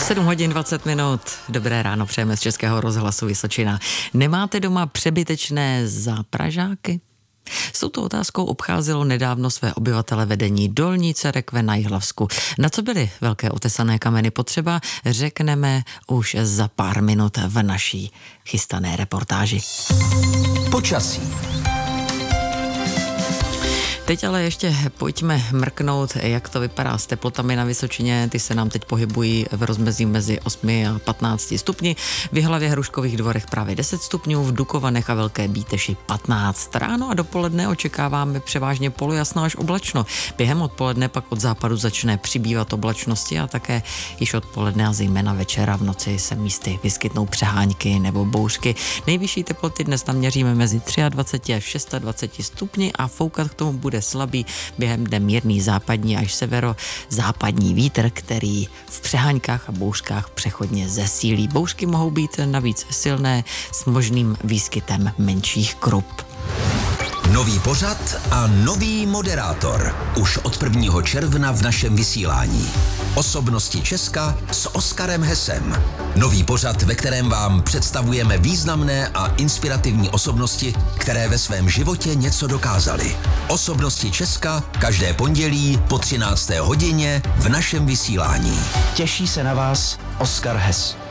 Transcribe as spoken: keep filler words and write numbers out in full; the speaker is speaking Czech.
sedm hodin dvacet minut. Dobré ráno přejeme z Českého rozhlasu Vysočina. Nemáte doma přebytečné zápražáky? S touto otázkou obcházelo nedávno své obyvatele vedení Dolní Cerekve na Jihlavsku. Na co byly velké otesané kameny potřeba, řekneme už za pár minut v naší chystané reportáži. Počasí. Teď ale ještě pojďme mrknout, jak to vypadá s teplotami na Vysočině. Ty se nám teď pohybují v rozmezí mezi osmi a patnácti stupni. V Jihlavě, Hruškových Dvorech právě deset stupňů, v Dukovanech a Velké Bíteši patnáct. Ráno a dopoledne očekáváme převážně polojasno až oblačno. Během odpoledne pak od západu začne přibývat oblačnosti a také již odpoledne a zejména večera v noci se místy vyskytnou přehánky nebo bouřky. Nejvyšší teploty dnes naměříme mezi dvacet tři až dvacet šest stupni a foukat k tomu bude slabý, během dne mírný západní až severozápadní vítr, který v přeháňkách a bouřkách přechodně zesílí. Bouřky mohou být navíc silné s možným výskytem menších krup. Nový pořad a nový moderátor. Už od prvního června v našem vysílání. Osobnosti Česka s Oskarem Hesem. Nový pořad, ve kterém vám představujeme významné a inspirativní osobnosti, které ve svém životě něco dokázaly. Osobnosti Česka každé pondělí po třinácté hodině v našem vysílání. Těší se na vás Oskar Hes.